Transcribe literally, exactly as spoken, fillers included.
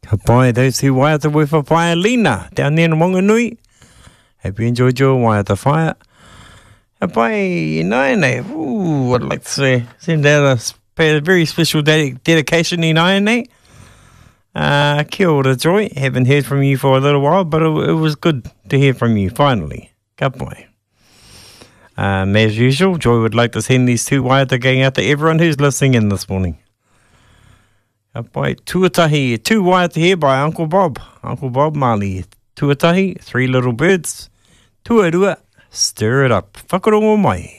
Hapai, those who waiata with Hapai Lena down there in Wanganui. Hope you enjoyed your waiata fire. Hapai, Naine, ooh, I'd like to say, send out a, sp- a very special de- dedication in Naine. Uh, kia ora, Joy. Haven't heard from you for a little while, but it, it was good to hear from you, finally. Ka pai. Um, as usual, Joy would like to send these two waiata going out to everyone who's listening in this morning. Ka pai. Tuatahi, two waiata here by Uncle Bob. Uncle Bob Marley. Tuatahi, three little birds. Tuarua, stir it up. Whakarongo mai.